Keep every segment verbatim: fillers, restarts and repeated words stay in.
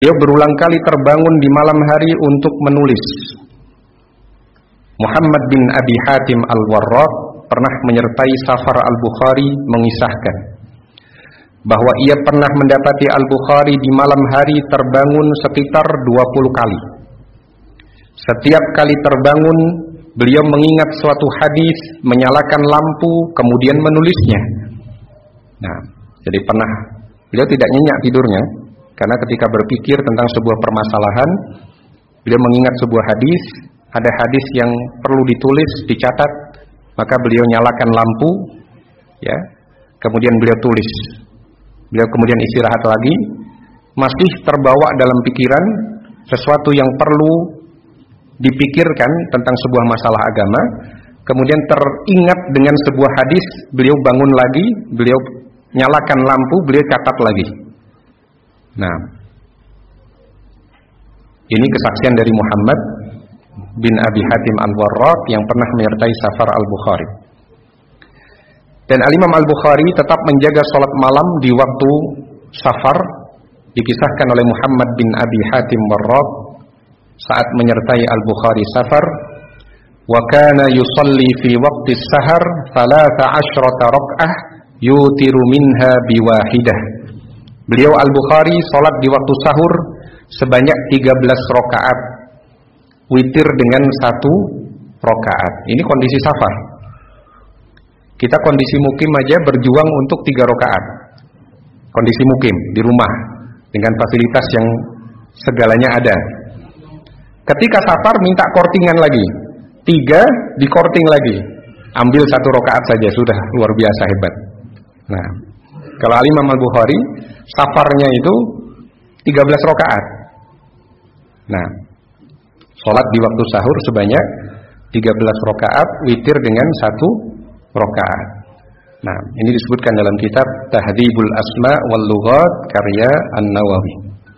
Beliau berulang kali terbangun di malam hari untuk menulis. Muhammad bin Abi Hatim Al-Warraq pernah menyertai Safar Al-Bukhari mengisahkan bahwa ia pernah mendapati Al-Bukhari di malam hari terbangun sekitar dua puluh kali. Setiap kali terbangun, beliau mengingat suatu hadis, menyalakan lampu, kemudian menulisnya. Nah, jadi pernah beliau tidak nyenyak tidurnya, karena ketika berpikir tentang sebuah permasalahan, beliau mengingat sebuah hadis, ada hadis yang perlu ditulis, dicatat, maka beliau nyalakan lampu, ya, kemudian beliau tulis. Beliau kemudian istirahat lagi, masih terbawa dalam pikiran sesuatu yang perlu dipikirkan tentang sebuah masalah agama, kemudian teringat dengan sebuah hadis, beliau bangun lagi, beliau nyalakan lampu, beliau catat lagi. Nah, ini kesaksian dari Muhammad bin Abi Hatim Al-Warraq yang pernah menyertai Safar Al-Bukhari. Dan Al-Imam Al-Bukhari tetap menjaga salat malam di waktu safar. Dikisahkan oleh Muhammad bin Abi Hatim Al-Warraq saat menyertai Al-Bukhari safar, wa kana yusalli fi waqti sahar thalatha asyrata rak'ah yutiru minha biwahidah. Beliau Al-Bukhari salat di waktu sahur sebanyak tiga belas rakaat, witir dengan satu rakaat. Ini kondisi safar. Kita kondisi mukim aja berjuang untuk tiga rakaat. Kondisi mukim di rumah dengan fasilitas yang segalanya ada. Ketika safar minta kortingan lagi, tiga di korting lagi, ambil satu rakaat saja sudah luar biasa hebat. Nah, kalau Al-Imam Al-Bukhari safarnya itu tiga belas rakaat. Nah, sholat di waktu sahur sebanyak tiga belas rakaat, witir dengan satu rakaat. Nah, ini disebutkan dalam kitab Tahdhibul Asma wal Lughat karya An-Nawawi.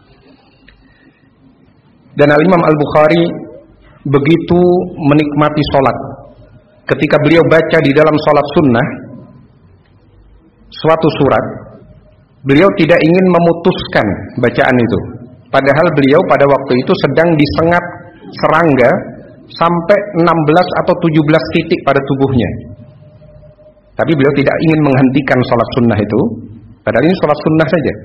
Dan Al-Imam Al-Bukhari begitu menikmati sholat. Ketika beliau baca di dalam sholat sunnah suatu surat, beliau tidak ingin memutuskan bacaan itu. Padahal beliau pada waktu itu sedang disengat serangga sampai enam belas atau tujuh belas titik pada tubuhnya. Tapi beliau tidak ingin menghentikan sholat sunnah itu, padahal ini sholat sunnah saja.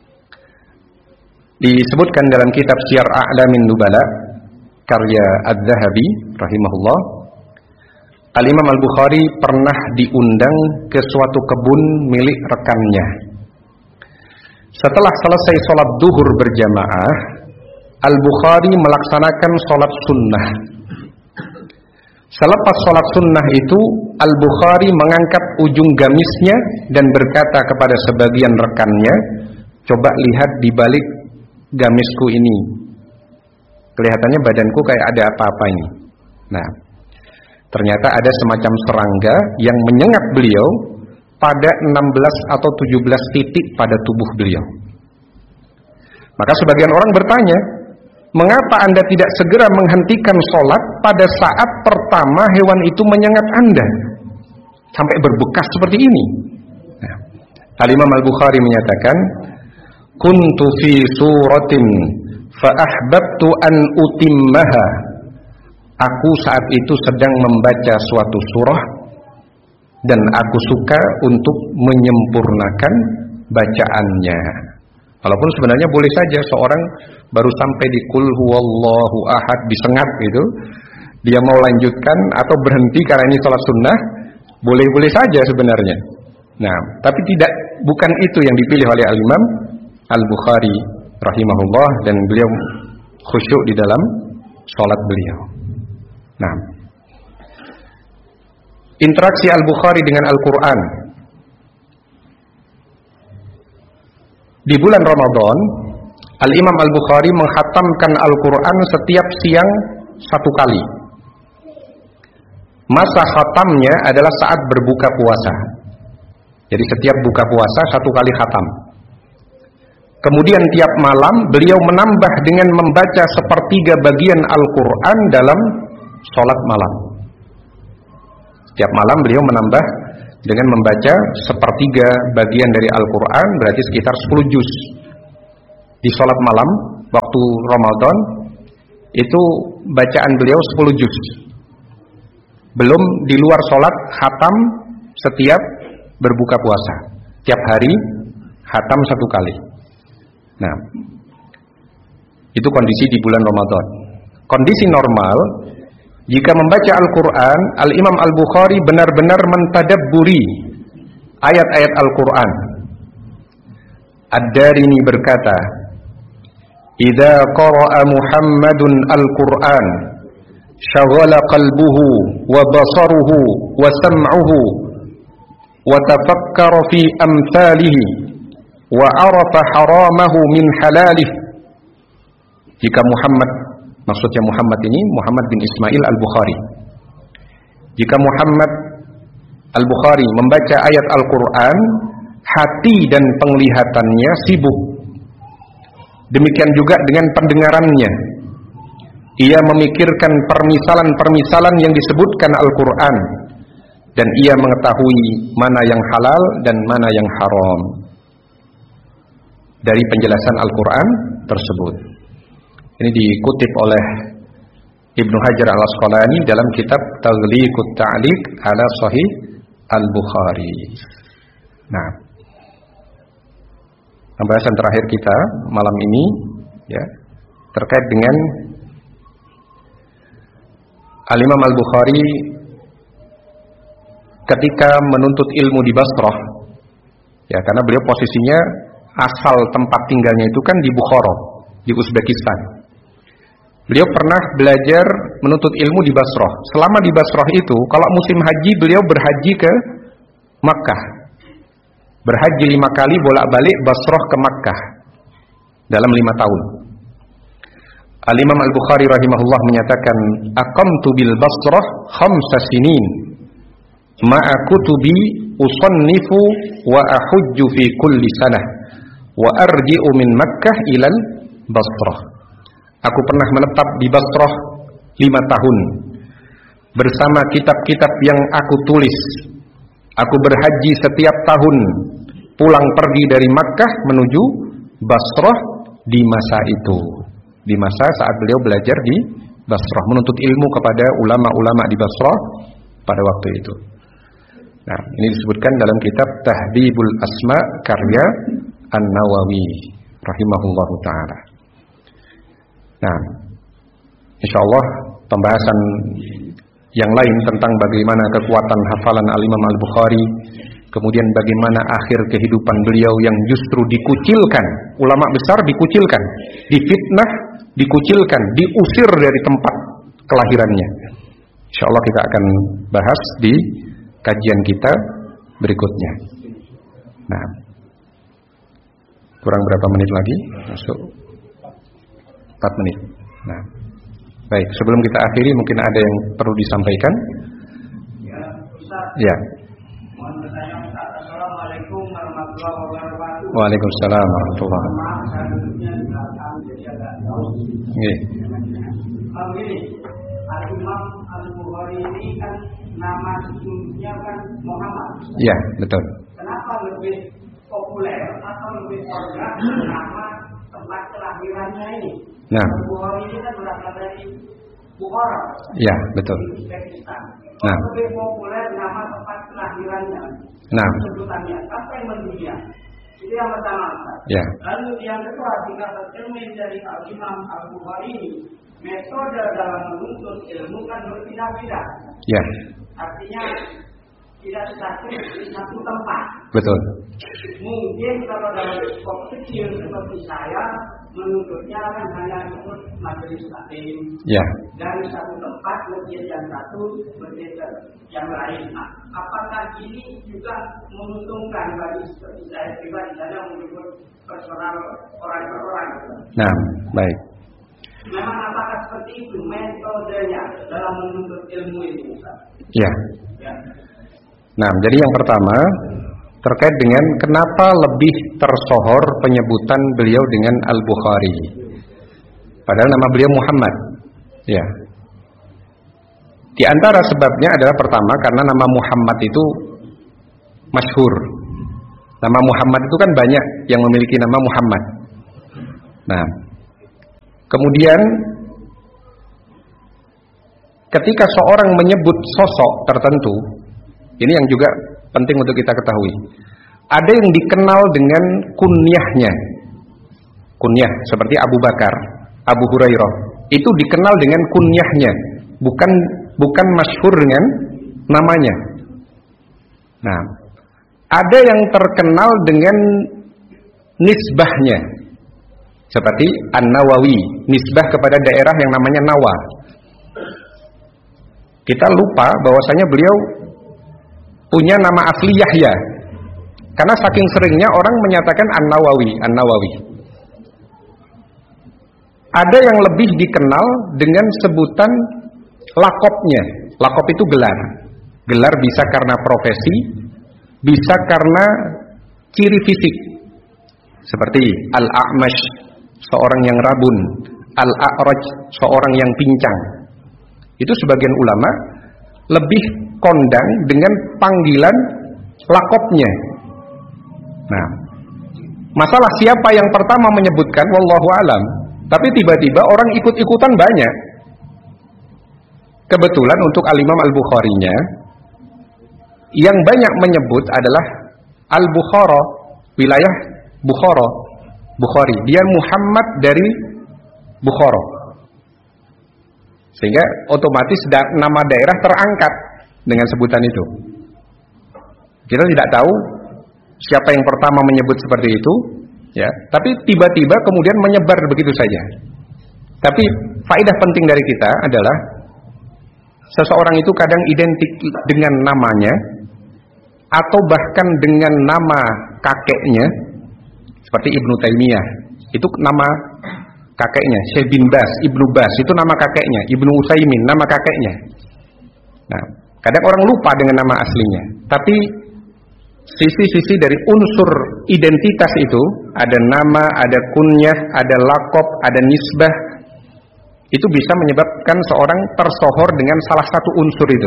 Disebutkan dalam kitab Syiar A'lamin Nubala karya Adz-Dzahabi rahimahullah, Al-Imam Al-Bukhari pernah diundang ke suatu kebun milik rekannya. Setelah selesai sholat duhur berjamaah, Al-Bukhari melaksanakan sholat sunnah. Selepas sholat sunnah itu, Al-Bukhari mengangkat ujung gamisnya dan berkata kepada sebagian rekannya, coba lihat di balik gamisku ini, kelihatannya badanku kayak ada apa-apa ini. Nah, ternyata ada semacam serangga yang menyengat beliau pada enam belas atau tujuh belas titik pada tubuh beliau. Maka sebagian orang bertanya, mengapa Anda tidak segera menghentikan sholat pada saat pertama hewan itu menyengat Anda sampai berbekas seperti ini? Nah, Al-Imam Al-Bukhari menyatakan, kuntu fi suratin fa ahbabtu an utimmaha. Aku saat itu sedang membaca suatu surah dan aku suka untuk menyempurnakan bacaannya. Walaupun sebenarnya boleh saja seorang baru sampai di Qul huwallahu ahad disengat gitu, dia mau lanjutkan atau berhenti karena ini salat sunnah, boleh-boleh saja sebenarnya. Nah, tapi tidak, bukan itu yang dipilih oleh Al-Imam Al-Bukhari rahimahullah, dan beliau khusyuk di dalam salat beliau. Nah, interaksi Al-Bukhari dengan Al-Quran. Di bulan Ramadan, Al-Imam Al-Bukhari menghatamkan Al-Quran setiap siang satu kali. Masa khatamnya adalah saat berbuka puasa. Jadi setiap buka puasa satu kali khatam. Kemudian tiap malam beliau menambah dengan membaca sepertiga bagian Al-Quran dalam sholat malam. Setiap malam beliau menambah dengan membaca sepertiga bagian dari Al-Quran, berarti sekitar sepuluh juz di sholat malam. waktu Ramadan itu bacaan beliau sepuluh juz. Belum di luar sholat khatam setiap berbuka puasa. Tiap hari khatam satu kali. Nah, itu kondisi di bulan Ramadan. Kondisi normal, jika membaca Al-Quran, Al-Imam Al-Bukhari benar-benar mentadabburi ayat-ayat Al-Quran. Ad-Darini berkata, "Idza qara'a Muhammadun Al-Quran, syaghala qalbuhu wa basaruhu wa sam'uhu wa tafakkara fi amthalihi wa arafa haramahu min halalihi." Jika Muhammad, maksudnya Muhammad ini Muhammad bin Ismail Al-Bukhari. Jika Muhammad Al-Bukhari membaca ayat Al-Quran, hati dan penglihatannya sibuk. Demikian juga dengan pendengarannya. Ia memikirkan permisalan-permisalan yang disebutkan Al-Quran, dan ia mengetahui mana yang halal dan mana yang haram dari penjelasan Al-Quran tersebut. Ini dikutip oleh Ibnu Hajar Al-Asqalani dalam kitab Taghliqut Ta'liq ala Sahih Al-Bukhari. Nah, pembahasan terakhir kita malam ini ya terkait dengan Al-Imam Al-Bukhari ketika menuntut ilmu di Basrah. Ya, karena beliau posisinya asal tempat tinggalnya itu kan di Bukhara, di Uzbekistan. Beliau pernah belajar menuntut ilmu di Basrah. Selama di Basrah itu, kalau musim haji beliau berhaji ke Makkah. Berhaji lima kali bolak-balik Basrah ke Makkah dalam lima tahun. Al-Imam Al-Bukhari rahimahullah menyatakan, "Aqamtu bil Basrah khamsa sinin ma'a kutubi usannifu wa ahujju fi kulli sanah wa arji'u min Makkah ilal Basrah." Aku pernah menetap di Basrah lima tahun bersama kitab-kitab yang aku tulis. Aku berhaji setiap tahun, pulang pergi dari Makkah menuju Basrah di masa itu. Di masa saat beliau belajar di Basrah, menuntut ilmu kepada ulama-ulama di Basrah pada waktu itu. Nah, ini disebutkan dalam kitab Tahdhibul Asma karya An-Nawawi rahimahullahu taala. Nah, insyaallah pembahasan yang lain tentang bagaimana kekuatan hafalan Al-Imam Al-Bukhari, kemudian bagaimana akhir kehidupan beliau yang justru dikucilkan, ulama besar dikucilkan, difitnah, dikucilkan, diusir dari tempat kelahirannya. Insyaallah kita akan bahas di kajian kita berikutnya. Nah, kurang berapa menit lagi? Masuk empat menit. Nah, baik, sebelum kita akhiri mungkin ada yang perlu disampaikan. Ya, Ustaz. Ya. Mohon bertanya, Ustaz. Assalamualaikum warahmatullahi wabarakatuh. Waalaikumsalam warahmatullahi wabarakatuh. Nggih. Begini, Al-Imam Al-Bukhari ini kan nama sesungguhnya kan Muhammad. Iya, betul. Kenapa lebih populer atau lebih populer nama tempat kelahirannya ini? Nah, Bukhari ini kan berasal dari Bukhara. Iya, betul. Nah, lebih populer nama tempat kelahirannya. Nah, sebutannya apa yang mendunia? Itu yang pertama. Ya. Lalu yang kedua, jika tercermin dari Al-Imam Al-Bukhari ini, metode dalam menuntut ilmu kan berbeda-beda. Ya. Artinya tidak satu di satu tempat. Betul. Mungkin kalau dalam skop kecil seperti saya, menuntutnya kan hanya ikut majelis taklim. Ya. Dari satu tempat masjid yang satu, masjid yang lain. Nah, apakah ini juga menguntungkan bagi seperti saya pribadi dalam mengikut personal orang per orang? Nah, baik. Memang apakah seperti itu metodenya dalam menuntut ilmu ini, Ustaz? Ya. Ya. Nah, jadi yang pertama terkait dengan kenapa lebih tersohor penyebutan beliau dengan Al-Bukhari, padahal nama beliau Muhammad. Ya. Di antara sebabnya adalah pertama karena nama Muhammad itu masyhur. Nama Muhammad itu kan banyak yang memiliki nama Muhammad. Nah, Kemudian ketika seorang menyebut sosok tertentu, ini yang juga penting untuk kita ketahui. Ada yang dikenal dengan kunyahnya. Kunyah seperti Abu Bakar, Abu Hurairah, itu dikenal dengan kunyahnya, bukan bukan masyhur dengan namanya. Nah, ada yang terkenal dengan nisbahnya, seperti An-Nawawi, nisbah kepada daerah yang namanya Nawa. Kita lupa bahwasanya beliau punya nama asli Yahya, karena saking seringnya orang menyatakan An-Nawawi, An-Nawawi. Ada yang lebih dikenal dengan sebutan lakopnya. Lakop itu gelar. Gelar bisa karena profesi, bisa karena ciri fisik. Seperti Al-A'mash, seorang yang rabun, Al-A'raj, seorang yang pincang. Itu sebagian ulama lebih kondang dengan panggilan lakopnya. Nah, masalah siapa yang pertama menyebutkan, wallahu alam. Tapi tiba-tiba orang ikut-ikutan banyak. Kebetulan untuk Al-Imam Al-Bukharinya, yang banyak menyebut adalah Al-Bukhara, wilayah Bukhara, Bukhari. Dia Muhammad dari Bukhara. Sehingga otomatis da- nama daerah terangkat dengan sebutan itu. Kita tidak tahu siapa yang pertama menyebut seperti itu, ya. Tapi tiba-tiba kemudian menyebar begitu saja. Tapi faedah penting dari kita adalah seseorang itu kadang identik dengan namanya atau bahkan dengan nama kakeknya, seperti Ibnu Taimiyah. Itu nama kakeknya, Syekh bin Bas, Ibnu Bas itu nama kakeknya, Ibnu Utsaimin nama kakeknya. Nah, kadang orang lupa dengan nama aslinya. Tapi sisi-sisi dari unsur identitas itu, ada nama, ada kunyah, ada lakop, ada nisbah, itu bisa menyebabkan seorang tersohor dengan salah satu unsur itu.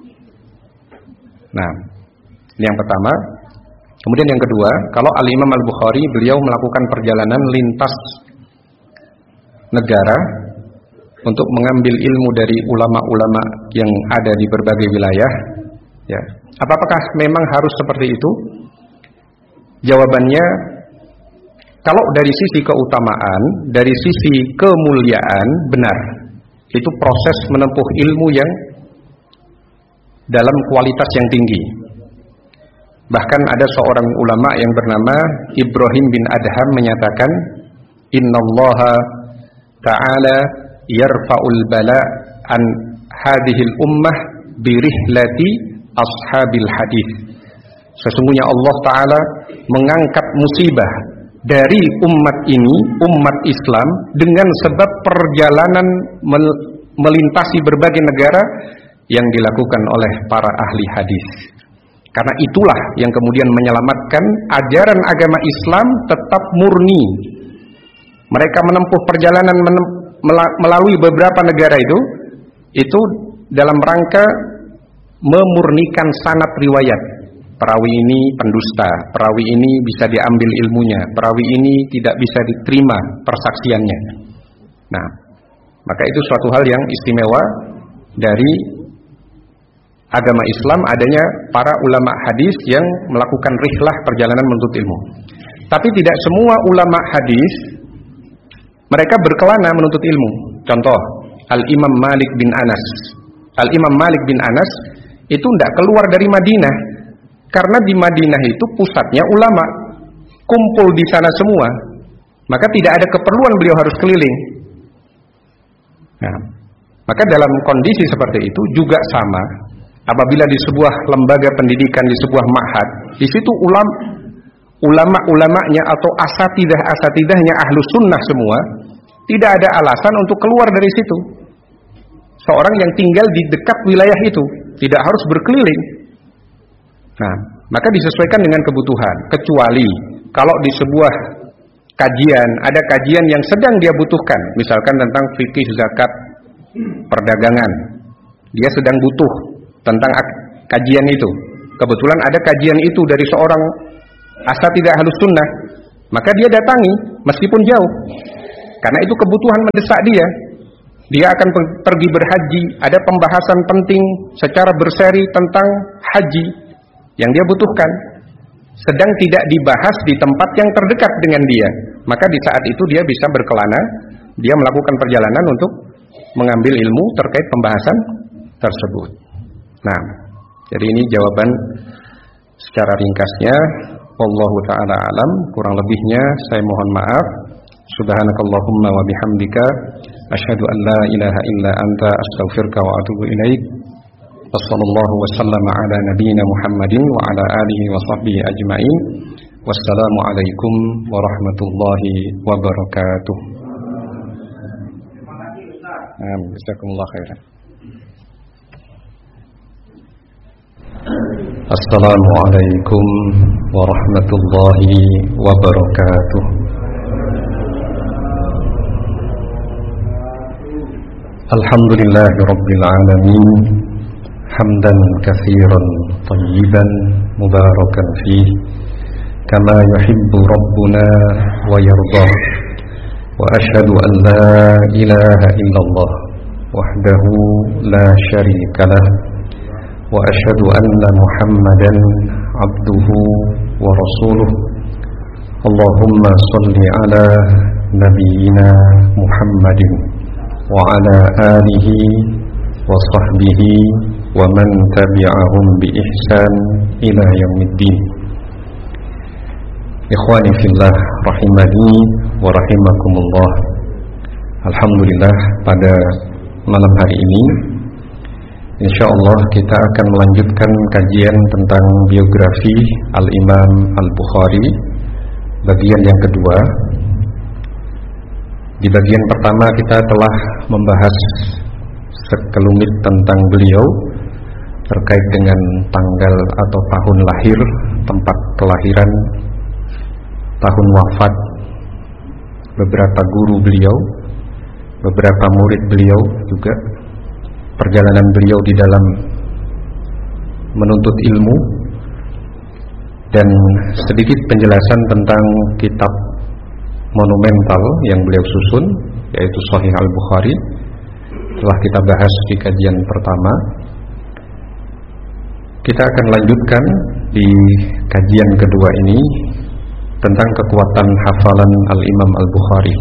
Nah, ini yang pertama. Kemudian yang kedua, kalau Al-Imam Al-Bukhari, beliau melakukan perjalanan lintas negara untuk mengambil ilmu dari ulama-ulama yang ada di berbagai wilayah, ya. Apakah memang harus seperti itu? Jawabannya, kalau dari sisi keutamaan, dari sisi kemuliaan, benar. Itu proses menempuh ilmu yang dalam kualitas yang tinggi. Bahkan ada seorang ulama yang bernama Ibrahim bin Adham menyatakan, Innallaha ta'ala yarfa'ul bala an hadhil ummah birihlati ashabil hadis. Sesungguhnya Allah Ta'ala mengangkat musibah dari umat ini, umat Islam, dengan sebab perjalanan melintasi berbagai negara yang dilakukan oleh para ahli hadis. Karena itulah yang kemudian menyelamatkan ajaran agama Islam tetap murni. Mereka menempuh perjalanan melalui beberapa negara itu, itu dalam rangka memurnikan sanad riwayat. Perawi ini pendusta, perawi ini bisa diambil ilmunya, perawi ini tidak bisa diterima persaksiannya. Nah, maka itu suatu hal yang istimewa dari agama Islam, adanya para ulama hadis yang melakukan rihlah perjalanan menuntut ilmu. Tapi tidak semua ulama hadis mereka berkelana menuntut ilmu. Contoh, Al-Imam Malik bin Anas. Al-Imam Malik bin Anas itu tidak keluar dari Madinah, karena di Madinah itu pusatnya ulama, kumpul di sana semua. Maka tidak ada keperluan beliau harus keliling. Nah, maka dalam kondisi seperti itu juga sama. Apabila di sebuah lembaga pendidikan, di sebuah ma'had, di situ ulama, ulama-ulamanya atau asatidah-asatidahnya ahlu sunnah semua, tidak ada alasan untuk keluar dari situ. Seorang yang tinggal di dekat wilayah itu tidak harus berkeliling. Nah, maka disesuaikan dengan kebutuhan. Kecuali kalau di sebuah kajian, ada kajian yang sedang dia butuhkan, misalkan tentang fikih zakat, perdagangan, dia sedang butuh tentang kajian itu. Kebetulan ada kajian itu dari seorang asatidah ahlus sunnah, maka dia datangi meskipun jauh. Karena itu kebutuhan mendesak dia. Dia akan pergi berhaji, ada pembahasan penting secara berseri tentang haji yang dia butuhkan, sedang tidak dibahas di tempat yang terdekat dengan dia. Maka di saat itu dia bisa berkelana, dia melakukan perjalanan untuk mengambil ilmu terkait pembahasan tersebut. Nah, jadi ini jawaban secara ringkasnya. Wallahu ta'ala alam, kurang lebihnya saya mohon maaf. Subhanakallahumma wa bihamdika asyhadu an la ilaha illa anta astaghfiruka wa atubu ilaik. Wassallallahu wasallama ala nabiyyina Muhammadin wa ala alihi wa sahbihi ajmain. Wassalamu alaikum warahmatullahi wabarakatuh. Amin. Jazakumullah khairan. Assalamualaikum warahmatullahi wabarakatuh. Alhamdulillahi rabbil alamin, hamdan katsiran thayyiban mubarakan fih, kama yuhibbu rabbuna wa yardah. Wa asyhadu an la ilaha illallah wahdahu la syarika lah, wa asyhadu anna Muhammadan abduhu wa rasuluh. Allahumma shalli ala nabiyyina Muhammadin wa ala alihi wa sahbihi wa man tabi'ahum bi ihsan ila yaumiddin. Ikhwani fillah rahimani wa rahimakumullah. Alhamdulillah, pada malam hari ini insyaallah kita akan melanjutkan kajian tentang biografi Al-Imam Al-Bukhari, bagian yang kedua. Di bagian pertama kita telah membahas sekelumit tentang beliau terkait dengan tanggal atau tahun lahir, tempat kelahiran, tahun wafat, beberapa guru beliau, beberapa murid beliau juga, perjalanan beliau di dalam menuntut ilmu, dan sedikit penjelasan tentang kitab monumental yang beliau susun, yaitu Sahih Al-Bukhari. Telah kita bahas di kajian pertama. Kita akan lanjutkan di kajian kedua ini tentang kekuatan hafalan Al-Imam Al-Bukhari.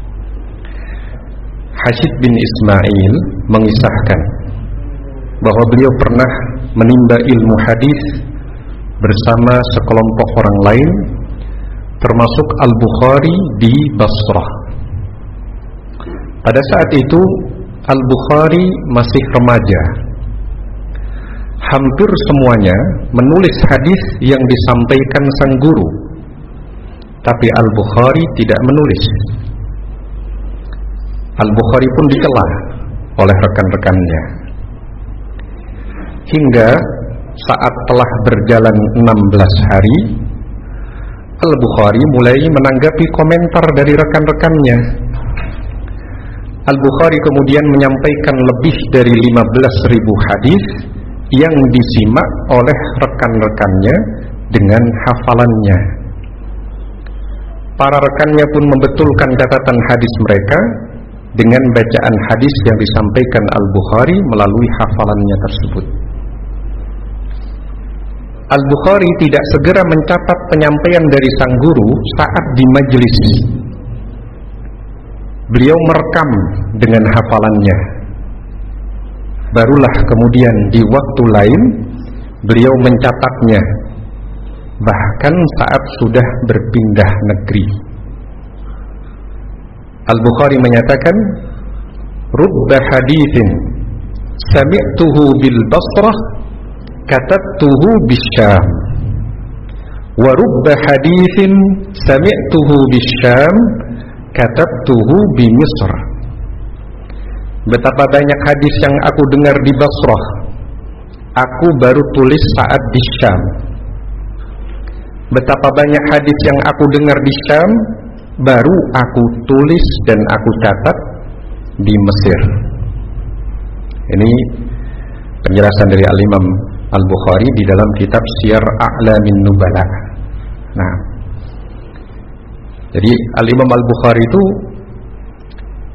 Hashid bin Ismail mengisahkan bahwa beliau pernah menimba ilmu hadis bersama sekelompok orang lain, termasuk Al-Bukhari di Basrah. Pada saat itu Al-Bukhari masih remaja. Hampir semuanya menulis hadis yang disampaikan sang guru, tapi Al-Bukhari tidak menulis. Al-Bukhari pun dicela oleh rekan-rekannya. Hingga saat telah berjalan enam belas hari, Al-Bukhari mulai menanggapi komentar dari rekan-rekannya. Al-Bukhari kemudian menyampaikan lebih dari lima belas ribu hadis yang disimak oleh rekan-rekannya dengan hafalannya. Para rekannya pun membetulkan catatan hadis mereka dengan bacaan hadis yang disampaikan Al-Bukhari melalui hafalannya tersebut. Al-Bukhari tidak segera mencatat penyampaian dari sang guru saat di majelis. Beliau merekam dengan hafalannya. Barulah kemudian di waktu lain beliau mencatatnya, bahkan saat sudah berpindah negeri. Al-Bukhari menyatakan, "Rubba haditsin sami'tuhu bil Basrah katabtuhu bisyam, wa rubba haditsin sami'tuhu bisyam katabtuhu bi Misr." Betapa banyak hadis yang aku dengar di Basrah, aku baru tulis saat di Syam. Betapa banyak hadis yang aku dengar di Syam, baru aku tulis dan aku catat di Mesir. Ini penjelasan dari Al-Imam Al-Bukhari di dalam kitab Siyar A'lamin Nubala. Nah, jadi Al-Imam Al-Bukhari itu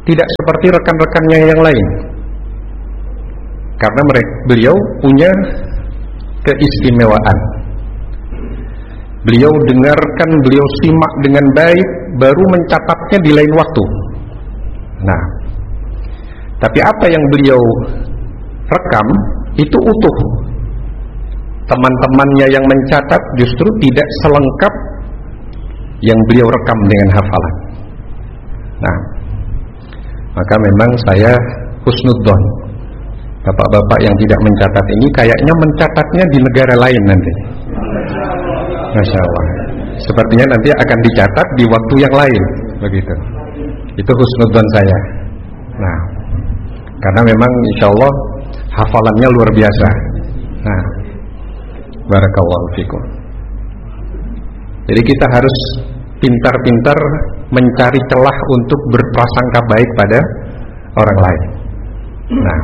tidak seperti rekan-rekannya yang lain. Karena mereka, beliau punya keistimewaan. Beliau dengarkan, beliau simak dengan baik, baru mencatatnya di lain waktu. Nah, tapi apa yang beliau rekam itu utuh. Teman-temannya yang mencatat justru tidak selengkap yang beliau rekam dengan hafalan. Nah, maka memang saya husnudzon. Bapak-bapak yang tidak mencatat ini kayaknya mencatatnya di negara lain nanti. Masya Allah. Sepertinya nanti akan dicatat di waktu yang lain, begitu. Itu husnudzon saya. Nah, karena memang insya Allah hafalannya luar biasa. Nah, barakallahu fikum. Jadi kita harus pintar-pintar mencari celah untuk berprasangka baik pada orang lain. Nah,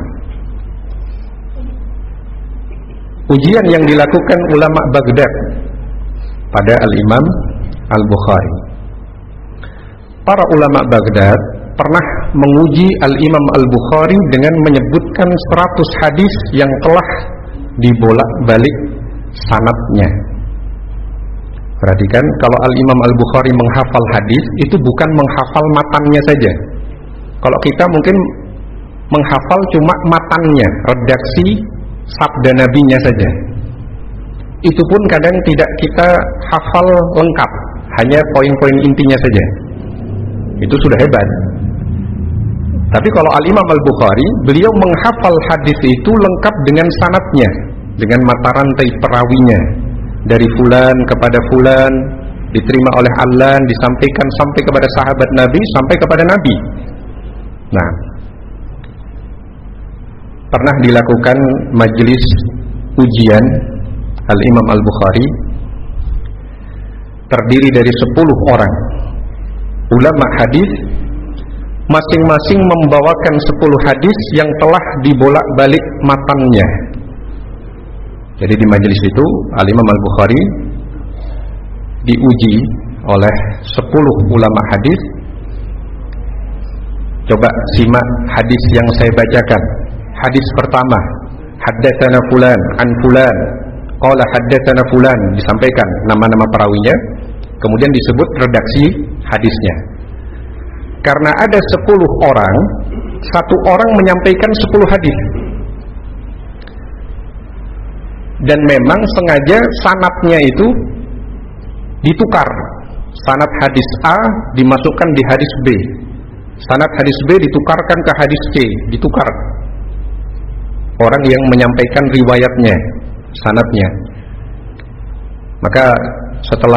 ujian yang dilakukan ulama Baghdad pada Al-Imam Al-Bukhari. Para ulama Baghdad pernah menguji Al-Imam Al-Bukhari dengan menyebutkan seratus hadis yang telah dibolak-balik sanadnya. Perhatikan, kalau Al-Imam Al-Bukhari menghafal hadis, itu bukan menghafal matannya saja. Kalau kita mungkin menghafal cuma matannya, redaksi sabda nabinya saja. Itu pun kadang tidak kita hafal lengkap, hanya poin-poin intinya saja. Itu sudah hebat. Tapi kalau Al-Imam Al-Bukhari, beliau menghafal hadis itu lengkap dengan sanadnya, dengan mata rantai perawinya, dari fulan kepada fulan, diterima oleh Allah, disampaikan sampai kepada sahabat Nabi, sampai kepada Nabi. Nah, pernah dilakukan majelis ujian Al-Imam Al-Bukhari, terdiri dari sepuluh orang ulama hadis, masing-masing membawakan sepuluh hadis yang telah dibolak-balik matannya. Jadi di majelis itu Al-Imam Al-Bukhari diuji oleh sepuluh ulama hadis. Coba simak hadis yang saya bacakan. Hadis pertama, haddatsana fulan an fulan, qala haddatsana fulan, disampaikan nama-nama perawinya, kemudian disebut redaksi hadisnya. Karena ada sepuluh orang, satu orang menyampaikan sepuluh hadis. Dan memang sengaja sanadnya itu ditukar. Sanad hadis A dimasukkan di hadis B, sanad hadis B ditukarkan ke hadis C, ditukar. Orang yang menyampaikan riwayatnya, sanadnya. Maka setelah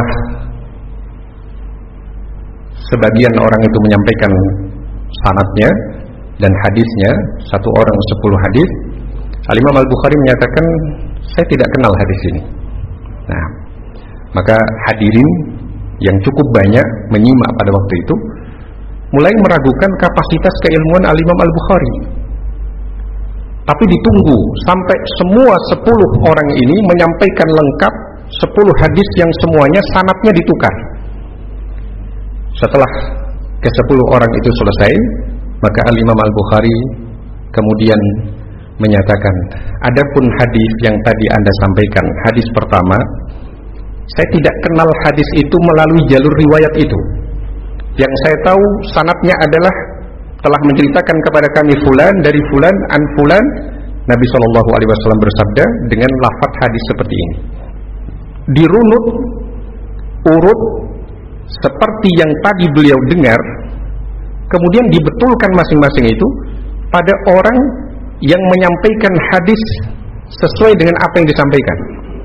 sebagian orang itu menyampaikan sanadnya dan hadisnya, satu orang sepuluh hadis, Al-Imam Al-Bukhari menyatakan, saya tidak kenal hadis ini. Nah, maka hadirin yang cukup banyak menyimak pada waktu itu mulai meragukan kapasitas keilmuan Al-Imam Al-Bukhari. Tapi ditunggu sampai semua sepuluh orang ini menyampaikan lengkap sepuluh hadis yang semuanya sanadnya ditukar. Setelah ke sepuluh orang itu selesai, maka Al-Imam Al-Bukhari kemudian menyatakan, adapun hadis yang tadi Anda sampaikan, hadis pertama, saya tidak kenal hadis itu melalui jalur riwayat itu. Yang saya tahu sanadnya adalah telah menceritakan kepada kami fulan dari fulan an fulan, Nabi shallallahu alaihi wasallam bersabda dengan lafaz hadis seperti ini. Dirunut urut seperti yang tadi beliau dengar, kemudian dibetulkan masing-masing itu pada orang yang menyampaikan hadis sesuai dengan apa yang disampaikan.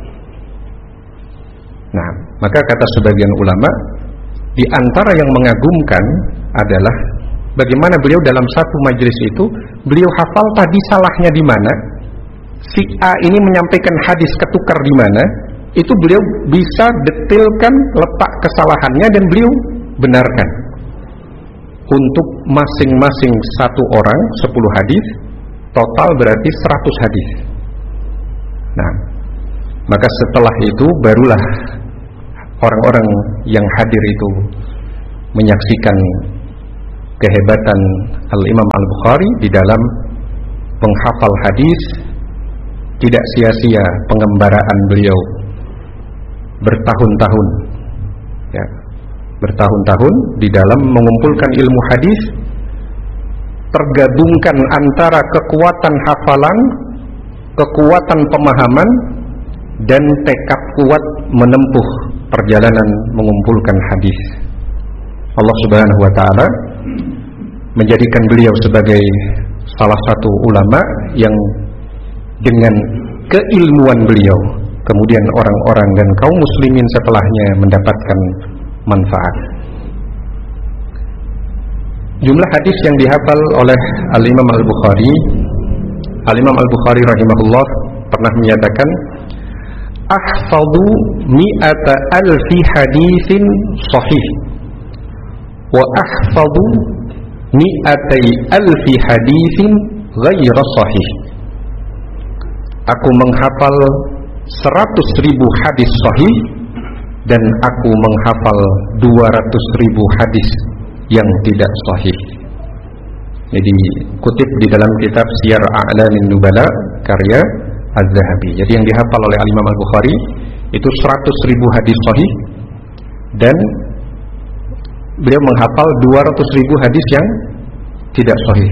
Nah, maka kata sebagian ulama, di antara yang mengagumkan adalah bagaimana beliau dalam satu majelis itu, beliau hafal tadi salahnya di mana, si A ini menyampaikan hadis ketukar di mana, itu beliau bisa detailkan letak kesalahannya dan beliau benarkan. Untuk masing-masing satu orang sepuluh hadis, total berarti seratus hadis. Nah, maka setelah itu barulah orang-orang yang hadir itu menyaksikan kehebatan Al-Imam Al-Bukhari di dalam penghafal hadis. Tidak sia-sia pengembaraan beliau bertahun-tahun, ya, bertahun-tahun di dalam mengumpulkan ilmu hadis, tergabungkan antara kekuatan hafalan, kekuatan pemahaman, dan tekad kuat menempuh perjalanan mengumpulkan hadis. Allah Subhanahu wa taala menjadikan beliau sebagai salah satu ulama yang dengan keilmuan beliau kemudian orang-orang dan kaum muslimin setelahnya mendapatkan manfaat. Jumlah hadis yang dihafal oleh Al-Imam Al-Bukhari, Al-Imam Al-Bukhari rahimahullah pernah menyatakan, ahfadhu mi'ata alfi hadisin sahih wa ahfadhu mi'atai alfi hadisin ghaira sahih. Aku menghafal seratus ribu hadis sahih dan aku menghafal dua ratus ribu hadis yang tidak sahih. Jadi kutip di dalam kitab Siyar A'lamin Nubala karya Az-Zahabi. Jadi yang dihafal oleh Al-Imam Al-Bukhari itu seratus ribu hadis sahih dan beliau menghafal dua ratus ribu hadis yang tidak sahih.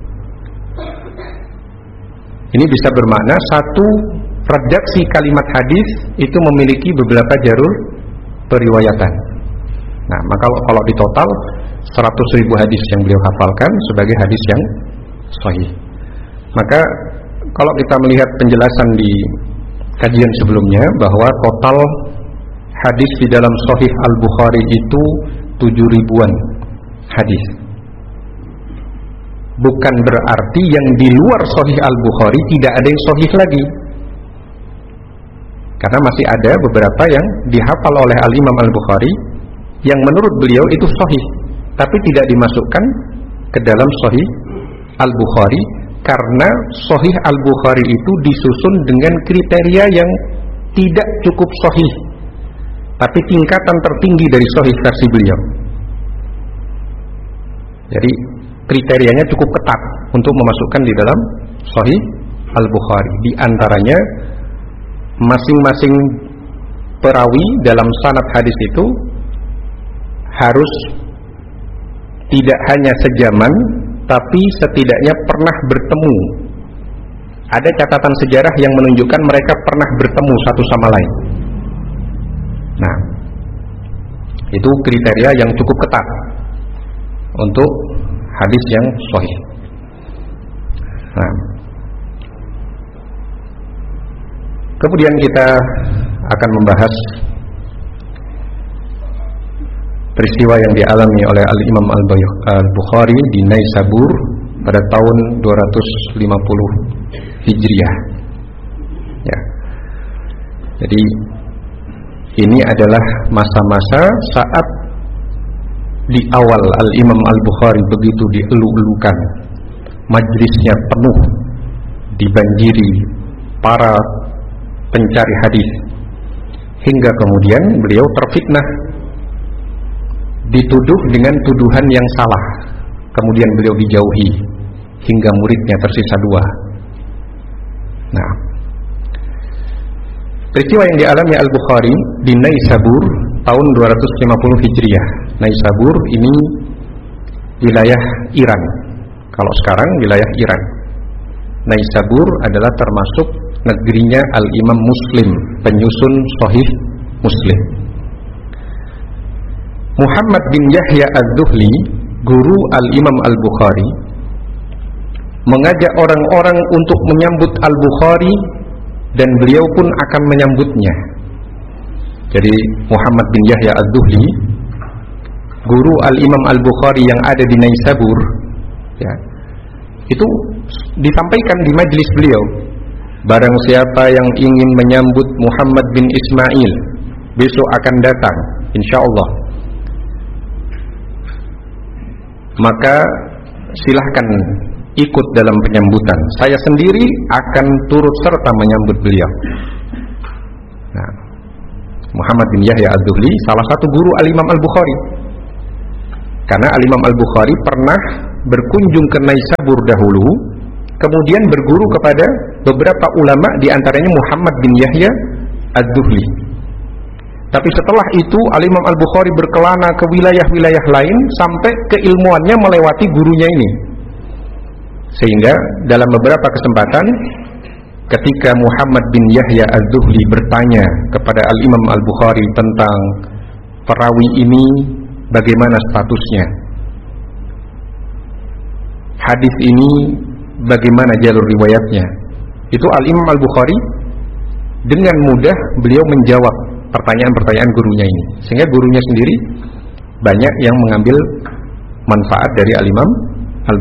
Ini bisa bermakna satu redaksi kalimat hadis itu memiliki beberapa jalur periwayatan. Nah, maka kalau di total seratus ribu hadis yang beliau hafalkan sebagai hadis yang sahih. Maka kalau kita melihat penjelasan di kajian sebelumnya bahwa total hadis di dalam Sahih Al-Bukhari itu tujuh ribuan hadis. Bukan berarti yang di luar Sahih Al-Bukhari tidak ada yang sahih lagi. Karena masih ada beberapa yang dihafal oleh Al-Imam Al-Bukhari yang menurut beliau itu sahih, tapi tidak dimasukkan ke dalam Sahih Al-Bukhari karena Sahih Al-Bukhari itu disusun dengan kriteria yang tidak cukup sahih, tapi tingkatan tertinggi dari sahih versi beliau. Jadi kriterianya cukup ketat untuk memasukkan di dalam Sahih Al-Bukhari. Di antaranya masing-masing perawi dalam sanad hadis itu harus tidak hanya sejaman, tapi setidaknya pernah bertemu. Ada catatan sejarah yang menunjukkan mereka pernah bertemu satu sama lain. Nah, itu kriteria yang cukup ketat untuk hadis yang sahih. Nah, kemudian kita akan membahas peristiwa yang dialami oleh Al-Imam Al-Bukhari di Naisabur pada tahun dua ratus lima puluh Hijriah. Ya. Jadi ini adalah masa-masa saat di awal Al-Imam Al-Bukhari begitu dielu-elukan, majlisnya penuh, dibanjiri para pencari hadis, hingga kemudian beliau terfitnah, dituduh dengan tuduhan yang salah, kemudian beliau dijauhi hingga muridnya tersisa dua. Nah, peristiwa yang dialami Al-Bukhari di Naisabur tahun dua ratus lima puluh Hijriah. Naisabur ini wilayah Iran. Kalau sekarang wilayah Iran. Naisabur adalah termasuk negerinya Al-Imam Muslim, penyusun Sahih Muslim. Muhammad bin Yahya Az-Zuhli, guru Al-Imam Al-Bukhari, mengajak orang-orang untuk menyambut Al-Bukhari dan beliau pun akan menyambutnya. Jadi Muhammad bin Yahya Az-Zuhli, guru Al-Imam Al-Bukhari yang ada di Naisabur, ya, itu disampaikan di majlis beliau. Barang siapa yang ingin menyambut Muhammad bin Ismail, besok akan datang, insyaallah, maka silahkan ikut dalam penyambutan. Saya sendiri akan turut serta menyambut beliau. Nah, Muhammad bin Yahya Az-Zuhli salah satu guru Al-Imam Al-Bukhari. Karena Al-Imam Al-Bukhari pernah berkunjung ke Naisabur dahulu, kemudian berguru kepada beberapa ulama, diantaranya Muhammad bin Yahya Ad-Duhli. Tapi setelah itu Al-Imam Al-Bukhari berkelana ke wilayah-wilayah lain sampai keilmuannya melewati gurunya ini. Sehingga dalam beberapa kesempatan ketika Muhammad bin Yahya Az-Zuhli bertanya kepada Al-Imam Al-Bukhari tentang perawi ini bagaimana statusnya, hadis ini bagaimana jalur riwayatnya, itu Al-Imam Al-Bukhari dengan mudah beliau menjawab pertanyaan-pertanyaan gurunya ini, sehingga gurunya sendiri banyak yang mengambil manfaat dari Al-Imam